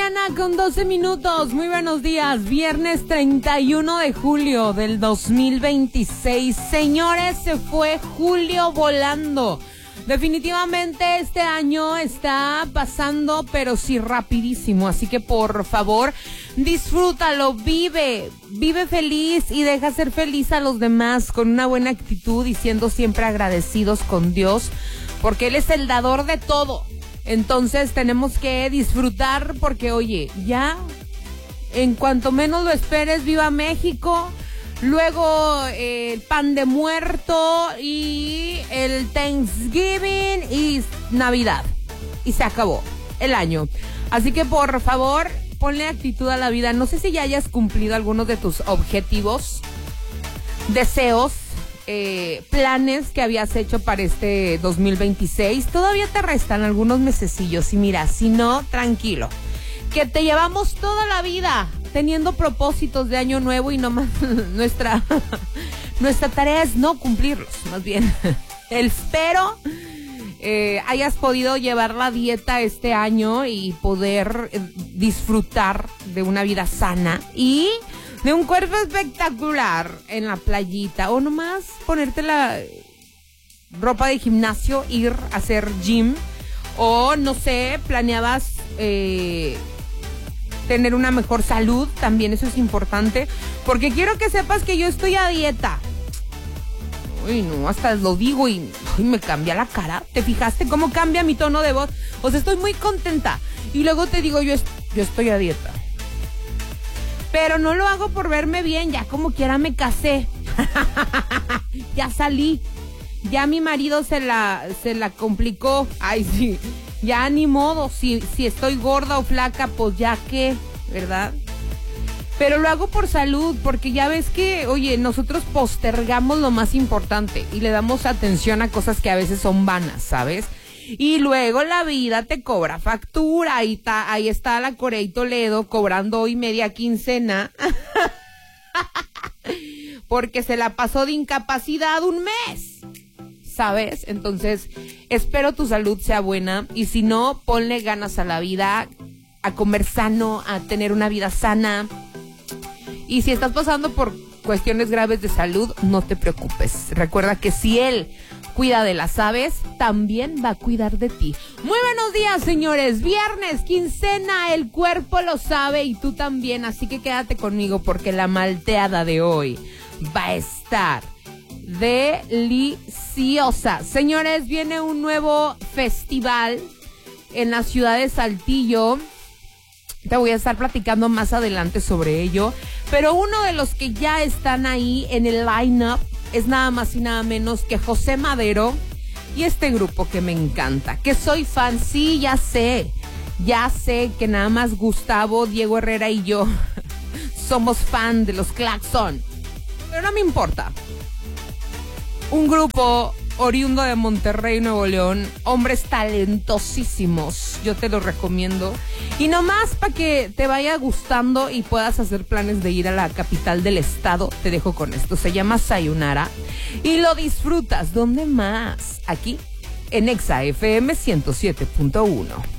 mañana con 12 minutos. Muy buenos días. Viernes 31 de julio del 2026. Señores, se fue julio volando. Definitivamente este año está pasando, pero sí rapidísimo. Así que por favor, disfrútalo, vive feliz y deja ser feliz a los demás con una buena actitud y siendo siempre agradecidos con Dios, porque Él es el dador de todo. Entonces tenemos que disfrutar porque, oye, ya en cuanto menos lo esperes, viva México. Luego el pan de muerto y el Thanksgiving y Navidad. Y se acabó el año. Así que por favor, ponle actitud a la vida. No sé si ya hayas cumplido algunos de tus objetivos, deseos, planes que habías hecho para este 2026. Todavía te restan algunos mesecillos y mira, si no, tranquilo. Que te llevamos toda la vida teniendo propósitos de año nuevo y nomás nuestra tarea es no cumplirlos, más bien. Espero hayas podido llevar la dieta este año y poder disfrutar de una vida sana y de un cuerpo espectacular en la playita, o nomás ponerte la ropa de gimnasio, ir a hacer gym, o no sé, planeabas tener una mejor salud, también eso es importante, porque quiero que sepas que yo estoy a dieta. Uy, no, hasta lo digo y me cambia la cara. ¿Te fijaste cómo cambia mi tono de voz? O sea, estoy muy contenta y luego te digo yo estoy a dieta. Pero no lo hago por verme bien, ya como quiera me casé. Ya salí. Ya mi marido se la complicó. Ay, sí. Ya ni modo, si estoy gorda o flaca, pues ya qué, ¿verdad? Pero lo hago por salud, porque ya ves que, oye, nosotros postergamos lo más importante y le damos atención a cosas que a veces son vanas, ¿sabes? Y luego la vida te cobra factura, y ahí está la Corey Toledo cobrando hoy media quincena, porque se la pasó de incapacidad un mes, ¿sabes? Entonces, espero tu salud sea buena y si no, ponle ganas a la vida, a comer sano, a tener una vida sana. Y si estás pasando por cuestiones graves de salud, no te preocupes. Recuerda que si Él cuida de las aves, también va a cuidar de ti. Muy buenos días, señores. Viernes, quincena, el cuerpo lo sabe y tú también. Así que quédate conmigo porque la malteada de hoy va a estar deliciosa. Señores, viene un nuevo festival en la ciudad de Saltillo. Te voy a estar platicando más adelante sobre ello. Pero uno de los que ya están ahí en el line-up es nada más y nada menos que José Madero y este grupo que me encanta, que soy fan. Sí, ya sé que nada más Gustavo, Diego Herrera y yo somos fan de los Claxon, pero no me importa. Un grupo oriundo de Monterrey, Nuevo León, hombres talentosísimos, yo te lo recomiendo. Y nomás para que te vaya gustando y puedas hacer planes de ir a la capital del estado, te dejo con esto. Se llama Sayonara y lo disfrutas. ¿Dónde más? Aquí en Exa FM 107.1.